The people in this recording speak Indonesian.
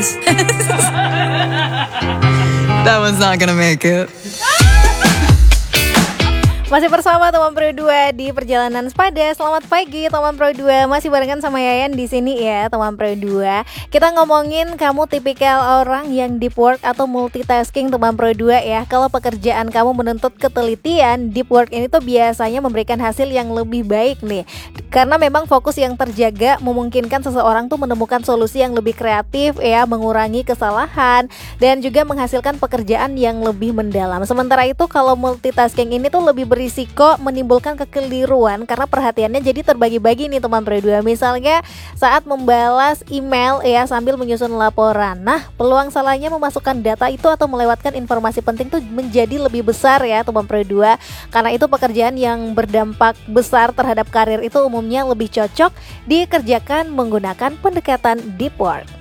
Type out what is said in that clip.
guys. That one's not gonna make it. Masih bersama teman Pro 2 di Perjalanan Sepada. Selamat pagi teman Pro 2. Masih barengan sama Yayan di sini ya teman Pro 2. Kita ngomongin kamu tipikal orang yang deep work atau multitasking teman Pro 2 ya. Kalau pekerjaan kamu menuntut ketelitian, deep work ini tuh biasanya memberikan hasil yang lebih baik nih. Karena memang fokus yang terjaga memungkinkan seseorang tuh menemukan solusi yang lebih kreatif ya, mengurangi kesalahan dan juga menghasilkan pekerjaan yang lebih mendalam. Sementara itu kalau multitasking ini tuh lebih berisiko menimbulkan kekeliruan karena perhatiannya jadi terbagi-bagi nih teman Pro 2. Misalnya saat membalas email ya sambil menyusun laporan. Nah, peluang salahnya memasukkan data itu atau melewatkan informasi penting tuh menjadi lebih besar ya teman Pro 2. Karena itu pekerjaan yang berdampak besar terhadap karir itu umumnya lebih cocok dikerjakan menggunakan pendekatan deep work.